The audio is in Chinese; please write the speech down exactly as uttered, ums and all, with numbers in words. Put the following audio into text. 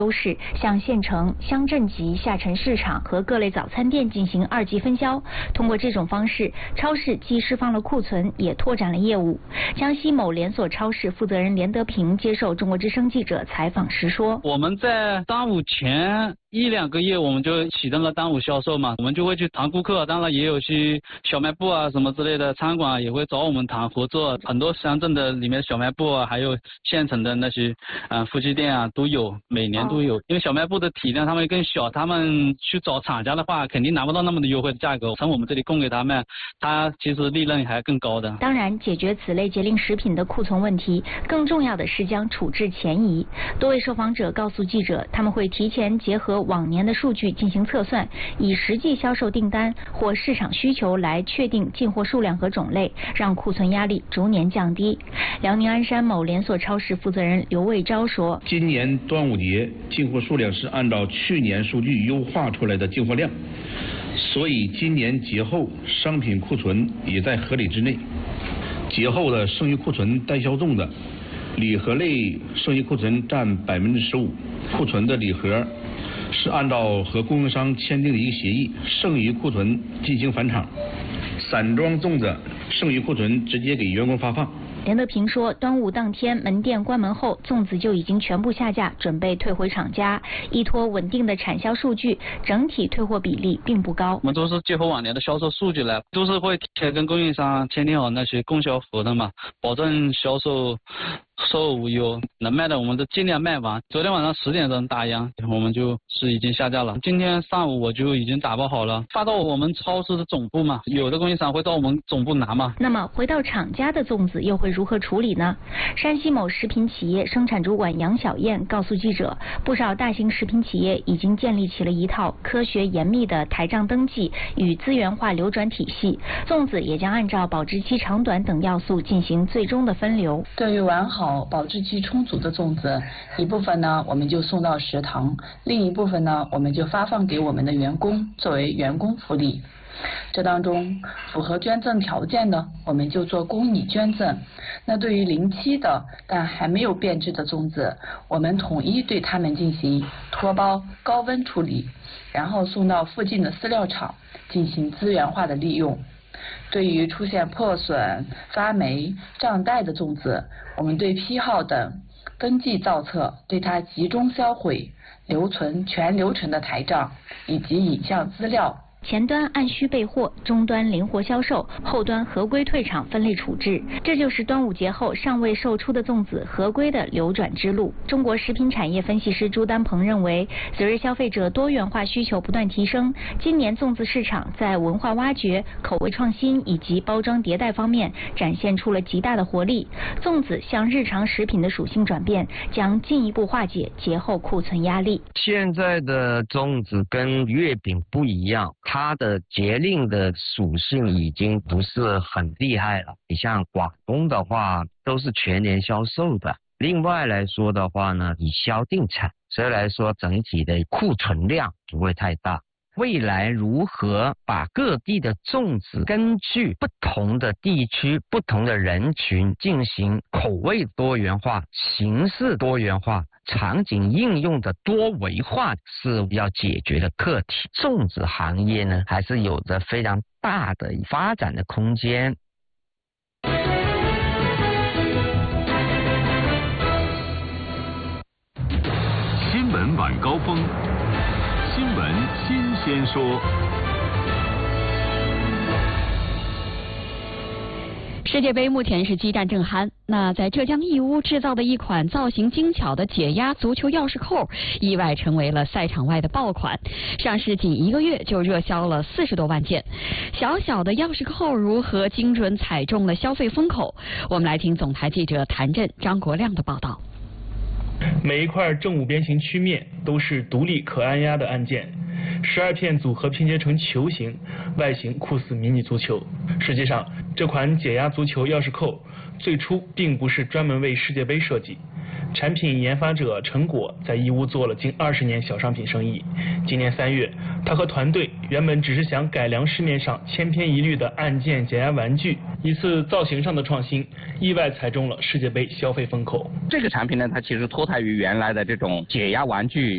优势，向县城、乡镇级下沉市场和各类早餐店进行二级分销。通过这种方式，超市既释放了库存，也拓展了业务。江西某连锁超市负责人连德平接受中国之声记者采访时说：“ 我们在端午前一两个月，我们就启动了端午销售嘛，我们就会去谈顾客，当然也有去小卖部啊什么之类的餐馆也会找我们谈合作，很多乡镇的里面小卖部啊，还有县城的那些啊夫妻店啊都有，每年都有。因为小卖部的体量他们更小，他们去找厂家的话，肯定拿不到那么的优惠的价格，从我们这里供给他们，他其实利润还更高的。 当然，解决此类节令食品的库存问题，更重要的是将处置前移。多位受访者告诉记者，他们会提前结合往年的数据进行测算，以实际销售订单或市场需求来确定进货数量和种类，让库存压力逐年降低。辽宁鞍山某连锁超市负责人刘卫昭说：“ 今年端午节进货数量是按照去年数据优化出来的进货量，所以今年节后商品库存也在合理之内。节后的剩余库存待销粽的礼盒类剩余库存占百分之十五，库存的礼盒是按照和供应商签订的一个协议，剩余库存进行返厂。散装粽子剩余库存直接给员工发放。” 连德平说，端午当天门店关门后，粽子就已经全部下架，准备退回厂家。依托稳定的产销数据，整体退货比例并不高。 我们都是结合往年的销售数据来，都是会提前跟供应商签订好那些供销合同嘛，保证销售售无忧，能卖的我们都尽量卖完。昨天晚上十点钟打烊，我们就是已经下架了。今天上午我就已经打包好了，发到我们超市的总部嘛，有的供应商会到我们总部拿嘛。 那么回到厂家的粽子又会如何处理呢？山西某食品企业生产主管杨小燕告诉记者，不少大型食品企业已经建立起了一套科学严密的台账登记与资源化流转体系，粽子也将按照保质期长短等要素进行最终的分流。 对于完好保质期充足的粽子，一部分呢我们就送到食堂，另一部分呢我们就发放给我们的员工作为员工福利。这当中符合捐赠条件的，我们就做公益捐赠。那对于临期的但还没有变质的粽子，我们统一对它们进行脱包、高温处理，然后送到附近的饲料厂进行资源化的利用。对于出现破损、发霉、胀袋的粽子，我们对批号等登记造册，对它集中销毁，留存全流程的台账以及影像资料。 前端按需备货，终端灵活销售，后端合规退场分类处置，这就是端午节后尚未售出的粽子合规的流转之路。中国食品产业分析师朱丹鹏认为，随着消费者多元化需求不断提升，今年粽子市场在文化挖掘、口味创新以及包装迭代方面展现出了极大的活力。粽子向日常食品的属性转变，将进一步化解节后库存压力。 现在的粽子跟月饼不一样，它的节令的属性已经不是很厉害了。你像广东的话，都是全年销售的。另外来说的话呢，以销定产，所以来说整体的库存量不会太大。未来如何把各地的粽子根据不同的地区、不同的人群进行口味多元化、形式多元化、场景应用的多维化，是要解决的课题。粽子行业呢，还是有着非常大的发展的空间。 新闻晚高峰，新闻新鲜说。 世界杯目前是激战正酣，那在浙江义乌制造的一款造型精巧的解压足球钥匙扣，意外成为了赛场外的爆款，上市仅一个月就热销了四十多万件。小小的钥匙扣如何精准踩中了消费风口？我们来听总台记者谭震、张国亮的报道。 每一块正五边形曲面都是独立可按压的按键，十二片组合拼接成球形，外形酷似迷你足球。实际上，这款解压足球钥匙扣最初并不是专门为世界杯设计，产品研发者陈果在义乌做了近二十年小商品生意。今年三月，他和团队原本只是想改良市面上千篇一律的按键解压玩具，一次造型上的创新，意外踩中了世界杯消费风口。 这个产品呢，它其实脱胎于原来的这种解压玩具